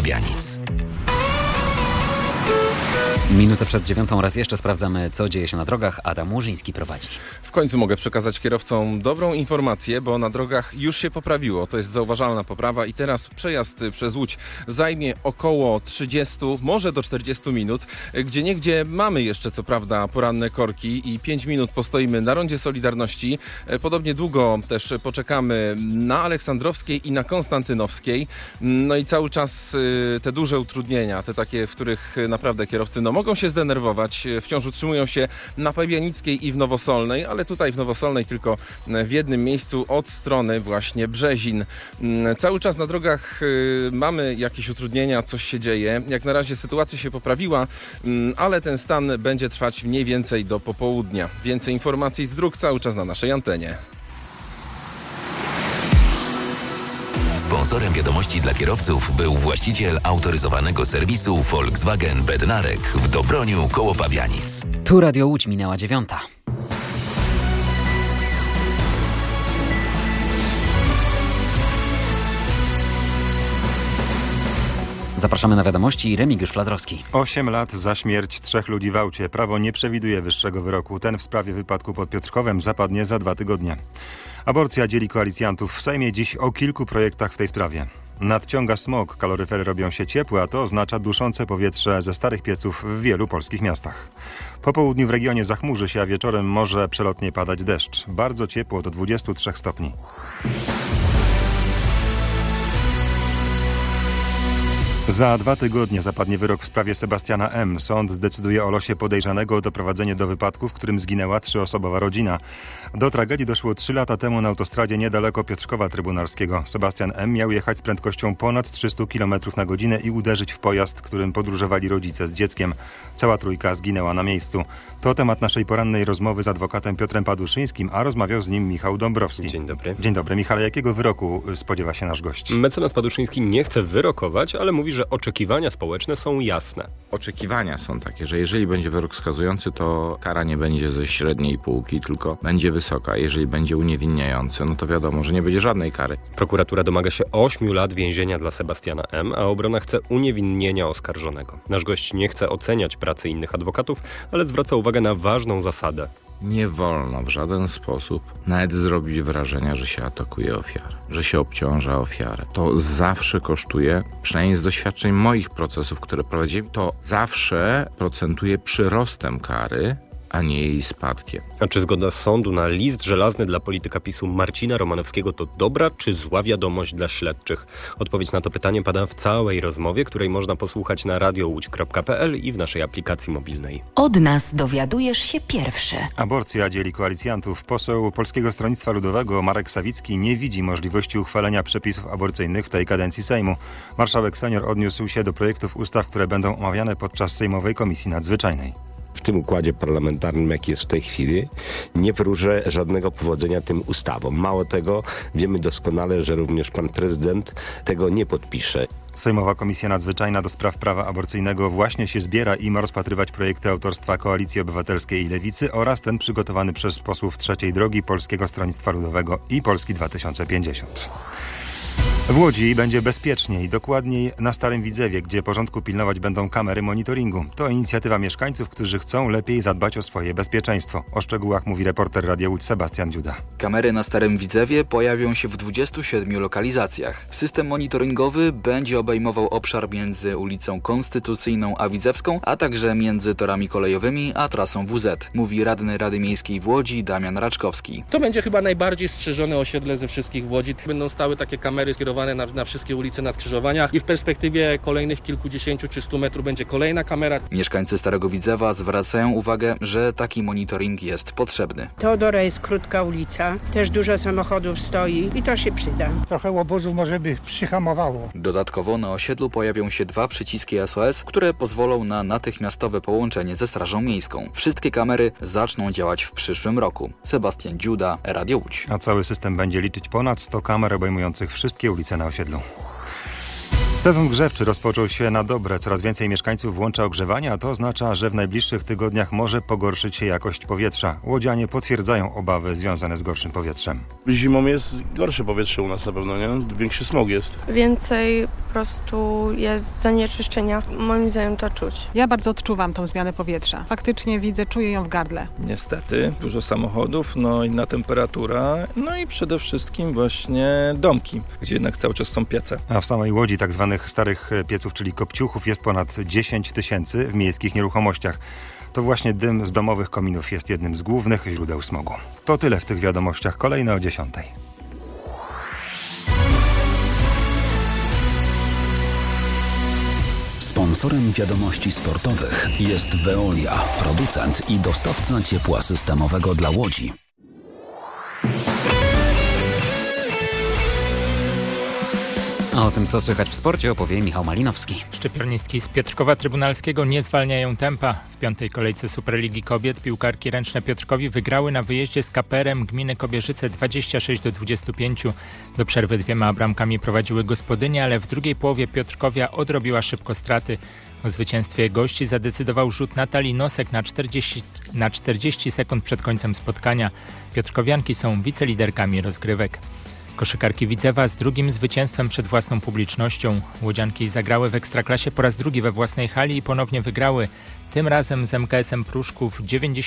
Pabianic. Minutę przed 9:00 raz jeszcze sprawdzamy, co dzieje się na drogach. Adam Łużyński prowadzi. W końcu mogę przekazać kierowcom dobrą informację, bo na drogach już się poprawiło. To jest zauważalna poprawa i teraz przejazd przez Łódź zajmie około 30, może do 40 minut. Gdzieniegdzie mamy jeszcze co prawda poranne korki i 5 minut postoimy na Rondzie Solidarności. Podobnie długo też poczekamy na Aleksandrowskiej i na Konstantynowskiej. No i cały czas te duże utrudnienia, te takie, w których naprawdę kierowcy mogą się zdenerwować, wciąż utrzymują się na Pabianickiej i w Nowosolnej, ale tutaj w Nowosolnej tylko w jednym miejscu od strony właśnie Brzezin. Cały czas na drogach mamy jakieś utrudnienia, coś się dzieje. Jak na razie sytuacja się poprawiła, ale ten stan będzie trwać mniej więcej do popołudnia. Więcej informacji z dróg cały czas na naszej antenie. Sponsorem wiadomości dla kierowców był właściciel autoryzowanego serwisu Volkswagen Bednarek w Dobroniu koło Pabianic. Tu Radio Łódź, minęła 9:00. Zapraszamy na wiadomości. Remigiusz Fladrowski. 8 lat za śmierć 3 ludzi w aucie. Prawo nie przewiduje wyższego wyroku. Ten w sprawie wypadku pod Piotrkowem zapadnie za 2 tygodnie. Aborcja dzieli koalicjantów. W Sejmie dziś o kilku projektach w tej sprawie. Nadciąga smog, kaloryfery robią się ciepłe, a to oznacza duszące powietrze ze starych pieców w wielu polskich miastach. Po południu w regionie zachmurzy się, a wieczorem może przelotnie padać deszcz. Bardzo ciepło, do 23 stopni. Za 2 tygodnie zapadnie wyrok w sprawie Sebastiana M. Sąd zdecyduje o losie podejrzanego o doprowadzenie do wypadku, w którym zginęła 3-osobowa rodzina. Do tragedii doszło 3 lata temu na autostradzie niedaleko Piotrkowa Trybunalskiego. Sebastian M. miał jechać z prędkością ponad 300 km na godzinę i uderzyć w pojazd, którym podróżowali rodzice z dzieckiem. Cała trójka zginęła na miejscu. To temat naszej porannej rozmowy z adwokatem Piotrem Paduszyńskim, a rozmawiał z nim Michał Dąbrowski. Dzień dobry. Dzień dobry. Michale, jakiego wyroku spodziewa się nasz gość? Mecenas Paduszyński nie chce wyrokować, ale mówi, że oczekiwania społeczne są jasne. Oczekiwania są takie, że jeżeli będzie wyrok skazujący, to kara nie będzie ze średniej półki, tylko będzie wysoka. Jeżeli będzie uniewinniający, no to wiadomo, że nie będzie żadnej kary. Prokuratura domaga się 8 lat więzienia dla Sebastiana M., a obrona chce uniewinnienia oskarżonego. Nasz gość nie chce oceniać pracy innych adwokatów, ale zwraca uwagę na ważną zasadę. Nie wolno w żaden sposób nawet zrobić wrażenia, że się atakuje ofiarę, że się obciąża ofiarę. To zawsze kosztuje, przynajmniej z doświadczeń moich procesów, które prowadziłem, to zawsze procentuje przyrostem kary, a nie jej spadkiem. A czy zgoda sądu na list żelazny dla polityka PiS-u Marcina Romanowskiego to dobra czy zła wiadomość dla śledczych? Odpowiedź na to pytanie pada w całej rozmowie, której można posłuchać na radiołódź.pl i w naszej aplikacji mobilnej. Od nas dowiadujesz się pierwszy. Aborcja dzieli koalicjantów. Poseł Polskiego Stronnictwa Ludowego Marek Sawicki nie widzi możliwości uchwalenia przepisów aborcyjnych w tej kadencji Sejmu. Marszałek senior odniósł się do projektów ustaw, które będą omawiane podczas Sejmowej Komisji Nadzwyczajnej. W tym układzie parlamentarnym, jaki jest w tej chwili, nie wróżę żadnego powodzenia tym ustawom. Mało tego, wiemy doskonale, że również pan prezydent tego nie podpisze. Sejmowa Komisja Nadzwyczajna do spraw prawa aborcyjnego właśnie się zbiera i ma rozpatrywać projekty autorstwa Koalicji Obywatelskiej i Lewicy oraz ten przygotowany przez posłów Trzeciej Drogi, Polskiego Stronnictwa Ludowego i Polski 2050. W Łodzi będzie bezpieczniej, dokładniej na Starym Widzewie, gdzie porządku pilnować będą kamery monitoringu. To inicjatywa mieszkańców, którzy chcą lepiej zadbać o swoje bezpieczeństwo. O szczegółach mówi reporter Radia Łódź Sebastian Dziuda. Kamery na Starym Widzewie pojawią się w 27 lokalizacjach. System monitoringowy będzie obejmował obszar między ulicą Konstytucyjną a Widzewską, a także między torami kolejowymi a trasą WZ, mówi radny Rady Miejskiej w Łodzi Damian Raczkowski. To będzie chyba najbardziej strzeżone osiedle ze wszystkich w Łodzi. Będą stały takie kamery skierowane na wszystkie ulice, na skrzyżowaniach i w perspektywie kolejnych kilkudziesięciu czy 100 metrów będzie kolejna kamera. Mieszkańcy Starego Widzewa zwracają uwagę, że taki monitoring jest potrzebny. Teodora jest krótka ulica, też dużo samochodów stoi i to się przyda. Trochę łobuzu może by przyhamowało. Dodatkowo na osiedlu pojawią się 2 przyciski SOS, które pozwolą na natychmiastowe połączenie ze Strażą Miejską. Wszystkie kamery zaczną działać w przyszłym roku. Sebastian Dziuda, Radio Łódź. A cały system będzie liczyć ponad 100 kamer obejmujących wszystkie ulice na osiedlu. Sezon grzewczy rozpoczął się na dobre. Coraz więcej mieszkańców włącza ogrzewanie, a to oznacza, że w najbliższych tygodniach może pogorszyć się jakość powietrza. Łodzianie potwierdzają obawy związane z gorszym powietrzem. Zimą jest gorsze powietrze u nas na pewno, nie? Większy smog jest. Więcej po prostu jest zanieczyszczenia. Moim zdaniem to czuć. Ja bardzo odczuwam tą zmianę powietrza. Faktycznie czuję ją w gardle. Niestety, dużo samochodów, no inna temperatura, no i przede wszystkim właśnie domki, gdzie jednak cały czas są piece. A w samej Łodzi tak zwanych starych pieców, czyli kopciuchów, jest ponad 10 000 w miejskich nieruchomościach. To właśnie dym z domowych kominów jest jednym z głównych źródeł smogu. To tyle w tych wiadomościach. Kolejne o 10:00. Sponsorem wiadomości sportowych jest Veolia, producent i dostawca ciepła systemowego dla Łodzi. A o tym, co słychać w sporcie, opowie Michał Malinowski. Szczypiornistki z Piotrkowa Trybunalskiego nie zwalniają tempa. W 5. kolejce Superligi Kobiet piłkarki ręczne Piotrkowi wygrały na wyjeździe z KPR-em gminy Kobierzyce 26-25. Do przerwy 2 bramkami prowadziły gospodynie, ale w drugiej połowie Piotrkowia odrobiła szybko straty. O zwycięstwie gości zadecydował rzut Natalii Nosek na 40 sekund przed końcem spotkania. Piotrkowianki są wiceliderkami rozgrywek. Koszykarki Widzewa z drugim zwycięstwem przed własną publicznością. Łodzianki zagrały w Ekstraklasie po raz drugi we własnej hali i ponownie wygrały. Tym razem z MKS-em Pruszków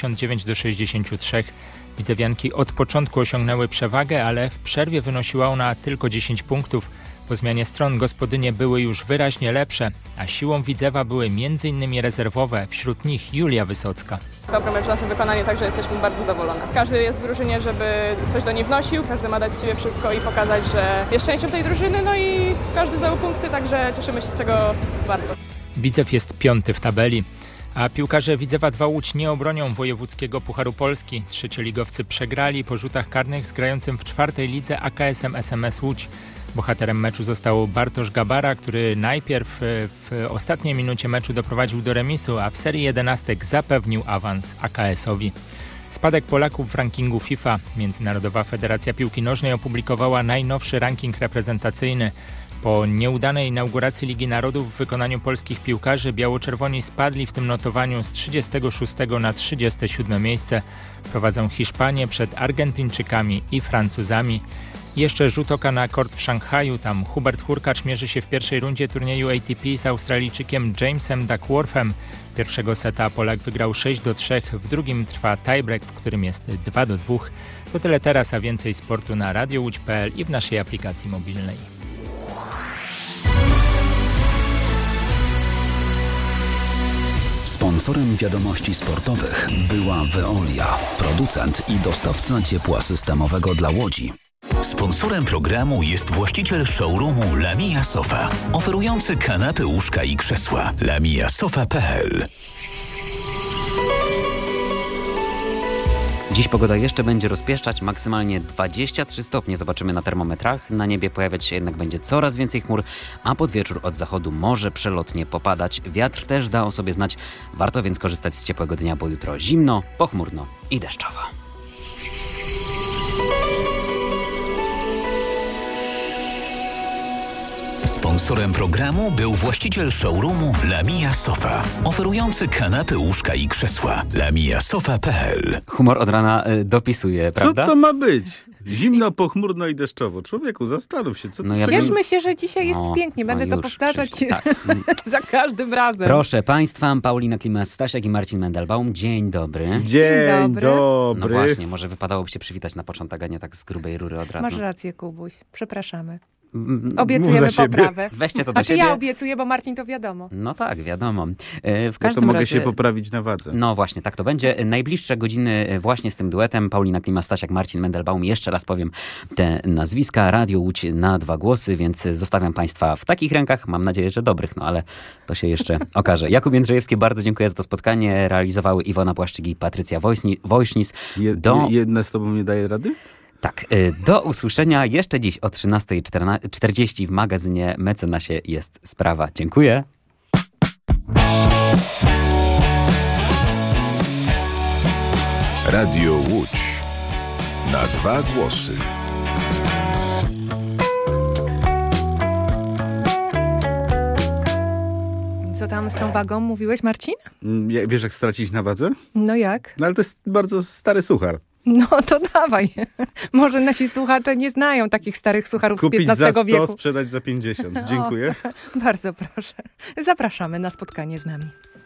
99-63. Widzewianki od początku osiągnęły przewagę, ale w przerwie wynosiła ona tylko 10 punktów. Po zmianie stron gospodynie były już wyraźnie lepsze, a siłą Widzewa były m.in. rezerwowe, wśród nich Julia Wysocka. Dobre mecz, nasze wykonanie, także jesteśmy bardzo zadowolone. Każdy jest w drużynie, żeby coś do niej wnosił, każdy ma dać z siebie wszystko i pokazać, że jest częścią tej drużyny, no i każdy zdobył punkty, także cieszymy się z tego bardzo. Widzew jest 5. w tabeli. A piłkarze Widzewa 2 Łódź nie obronią wojewódzkiego Pucharu Polski. Trzecioligowcy przegrali po rzutach karnych z grającym w 4. lidze AKS-em SMS Łódź. Bohaterem meczu został Bartosz Gabara, który najpierw w ostatniej minucie meczu doprowadził do remisu, a w serii 11 zapewnił awans AKS-owi. Spadek Polaków w rankingu FIFA. Międzynarodowa Federacja Piłki Nożnej opublikowała najnowszy ranking reprezentacyjny. Po nieudanej inauguracji Ligi Narodów w wykonaniu polskich piłkarzy biało-czerwoni spadli w tym notowaniu z 36 na 37 miejsce. Prowadzą Hiszpanię przed Argentyńczykami i Francuzami. Jeszcze rzut oka na kort w Szanghaju. Tam Hubert Hurkacz mierzy się w pierwszej rundzie turnieju ATP z Australijczykiem Jamesem Duckworthem. Pierwszego seta Polak wygrał 6-3, w drugim trwa tiebreak, w którym jest 2-2. To tyle teraz, a więcej sportu na radiołódź.pl i w naszej aplikacji mobilnej. Sponsorem wiadomości sportowych była Veolia, producent i dostawca ciepła systemowego dla Łodzi. Sponsorem programu jest właściciel showroomu Lamia Sofa, oferujący kanapy, łóżka i krzesła. lamiasofa.pl. Dziś pogoda jeszcze będzie rozpieszczać, maksymalnie 23 stopnie zobaczymy na termometrach. Na niebie pojawiać się jednak będzie coraz więcej chmur, a pod wieczór od zachodu może przelotnie popadać. Wiatr też da o sobie znać, warto więc korzystać z ciepłego dnia, bo jutro zimno, pochmurno i deszczowo. Sponsorem programu był właściciel showroomu Lamia Sofa, oferujący kanapy, łóżka i krzesła. lamiasofa.pl. Humor od rana dopisuje, prawda? Co to ma być? Zimno, pochmurno i deszczowo. Człowieku, zastanów się, co to Cieszmy się, że dzisiaj jest pięknie. Będę to powtarzać za każdym razem. Proszę Państwa, Paulina Klimas-Stasiak i Marcin Mendelbaum. Dzień dobry. Dzień dobry. No właśnie, może wypadałoby się przywitać na początek, a nie tak z grubej rury od razu. Masz rację, Kubuś. Przepraszamy. Obiecujemy poprawę. Weźcie to do siebie. Ja obiecuję, bo Marcin to wiadomo. No tak, wiadomo. W każdym razie mogę się poprawić na wadze. No właśnie, tak to będzie. Najbliższe godziny właśnie z tym duetem. Paulina Klimas-Stasiak, Marcin Mendelbaum. Jeszcze raz powiem te nazwiska. Radio Łódź na 2 głosy, więc zostawiam Państwa w takich rękach. Mam nadzieję, że dobrych, no ale to się jeszcze okaże. Jakub Jędrzejewski, bardzo dziękuję za to spotkanie. Realizowały Iwona Płaszczyk i Patrycja Wojsznis. Jedna z Tobą nie daje rady? Tak, do usłyszenia jeszcze dziś o 13:40 w magazynie Mecenasie jest sprawa. Dziękuję. Radio Łódź na 2 głosy. Co tam z tą wagą mówiłeś, Marcin? Wiesz, jak stracić na wadze? No jak? No ale to jest bardzo stary suchar. No to dawaj. Może nasi słuchacze nie znają takich starych sucharów Kupić z XV za 100, wieku. sprzedać za 50. Dziękuję. Bardzo proszę. Zapraszamy na spotkanie z nami.